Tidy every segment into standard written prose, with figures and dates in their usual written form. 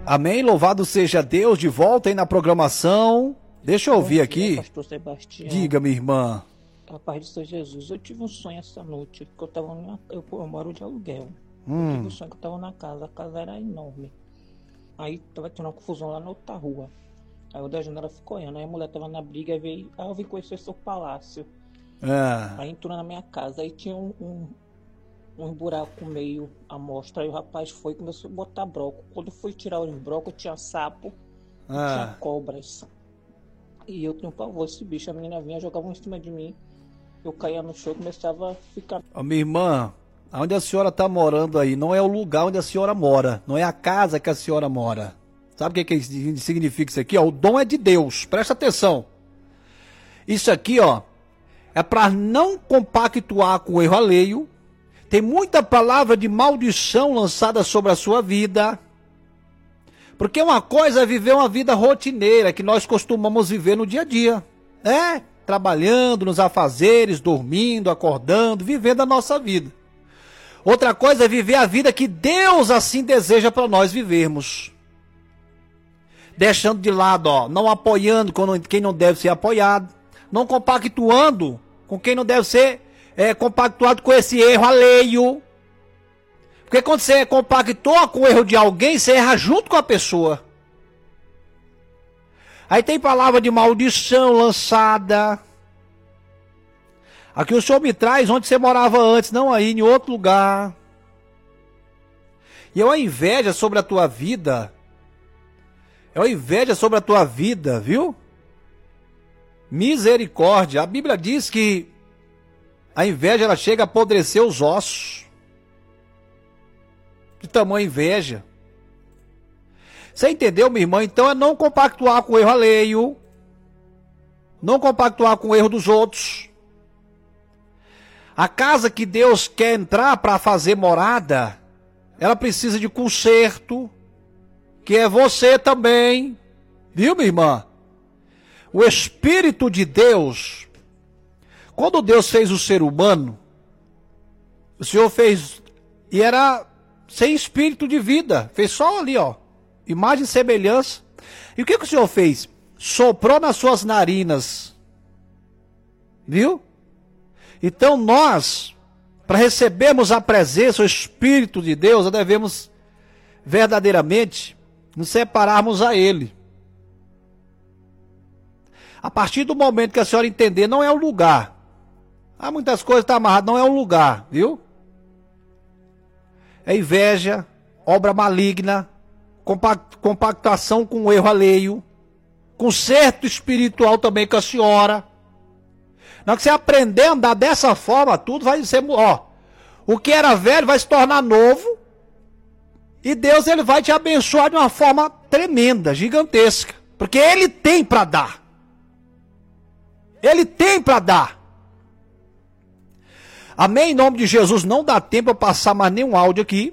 Amém, louvado seja Deus, de volta aí na programação. Deixa eu ouvir aqui. Pastor Sebastião. Diga, minha irmã. A paz de Senhor Jesus. Eu tive um sonho essa noite, que eu moro de aluguel. Eu tive um sonho que eu tava na casa, a casa era enorme. Aí tava tendo uma confusão lá na outra rua. Aí eu da janela ficou olhando, aí a mulher tava na briga, aí eu vim conhecer seu palácio. Aí entrou na minha casa, aí tinha um buraco meio amostra, aí o rapaz foi e começou a botar broco. Quando eu fui tirar os brocos, tinha sapo, tinha cobras. E eu tinha um pavor desse bicho, a menina vinha, jogava em cima de mim, eu caía no chão, começava a ficar... Minha irmã, onde a senhora está morando aí, não é o lugar onde a senhora mora, não é a casa que a senhora mora. Sabe o que significa isso aqui? Ó, o dom é de Deus, presta atenção. Isso aqui, ó, é para não compactuar com o erro alheio. Tem muita palavra de maldição lançada sobre a sua vida. Porque uma coisa é viver uma vida rotineira, que nós costumamos viver no dia a dia. Trabalhando nos afazeres, dormindo, acordando, vivendo a nossa vida. Outra coisa é viver a vida que Deus assim deseja para nós vivermos. Deixando de lado, ó, não apoiando quem não deve ser apoiado. Não compactuando com quem não deve ser compactuado com esse erro alheio. Porque quando você compactua com o erro de alguém, você erra junto com a pessoa. Aí tem palavra de maldição lançada. Aqui o Senhor me traz onde você morava antes, não aí, em outro lugar. E é uma inveja sobre a tua vida. É uma inveja sobre a tua vida, viu? Misericórdia. A Bíblia diz que a inveja ela chega a apodrecer os ossos. De tamanha inveja. Você entendeu, minha irmã? Então é não compactuar com o erro alheio. Não compactuar com o erro dos outros. A casa que Deus quer entrar para fazer morada, ela precisa de conserto, que é você também. Viu, minha irmã? O Espírito de Deus, quando Deus fez o ser humano, o Senhor fez, e era sem espírito de vida, fez só ali, ó, imagem e semelhança. E o que o Senhor fez? Soprou nas suas narinas, viu? Então nós, para recebermos a presença, o Espírito de Deus, nós devemos verdadeiramente nos separarmos a Ele. A partir do momento que a senhora entender, não é o lugar. Há muitas coisas que estão amarradas, não é o lugar, viu? É inveja, obra maligna, compactação com o erro alheio, conserto espiritual também com a senhora. Na hora que você aprender a andar dessa forma, tudo vai ser... Ó, o que era velho vai se tornar novo. E Deus ele vai te abençoar de uma forma tremenda, gigantesca. Porque Ele tem para dar. Ele tem para dar. Amém? Em nome de Jesus, não dá tempo para passar mais nenhum áudio aqui.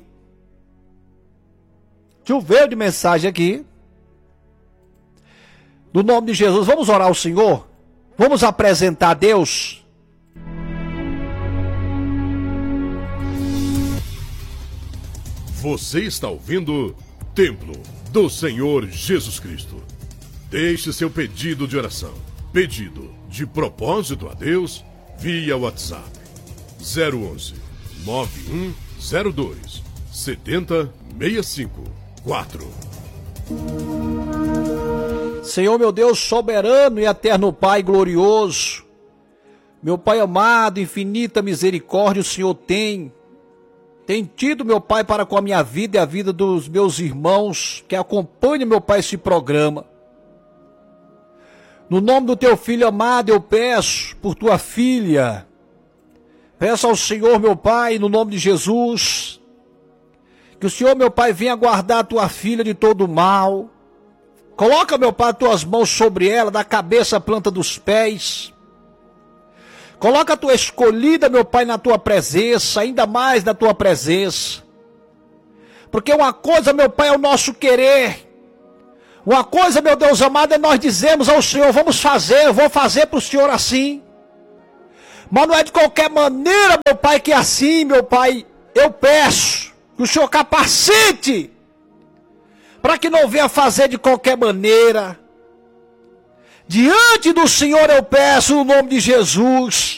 Choveu de mensagem aqui. No nome de Jesus, vamos orar ao Senhor? Vamos apresentar a Deus? Você está ouvindo Templo do Senhor Jesus Cristo. Deixe seu pedido de oração, pedido de propósito a Deus, via WhatsApp 011 9102 7065 4. Senhor meu Deus, soberano e eterno Pai glorioso, meu Pai amado, infinita misericórdia o Senhor tem tido, meu Pai, para com a minha vida e a vida dos meus irmãos que acompanham, meu Pai, esse programa. No nome do teu filho amado, eu peço por tua filha. Peço ao Senhor, meu Pai, no nome de Jesus, que o Senhor, meu Pai, venha guardar a tua filha de todo mal. Coloca, meu Pai, as tuas mãos sobre ela, da cabeça à planta dos pés. Coloca a tua escolhida, meu Pai, na tua presença, ainda mais na tua presença. Porque uma coisa, meu Pai, é o nosso querer. Uma coisa, meu Deus amado, é nós dizemos ao Senhor, vamos fazer, eu vou fazer para o Senhor assim. Mas não é de qualquer maneira, meu Pai, que assim, meu Pai, eu peço que o Senhor capacite para que não venha fazer de qualquer maneira. Diante do Senhor eu peço no nome de Jesus,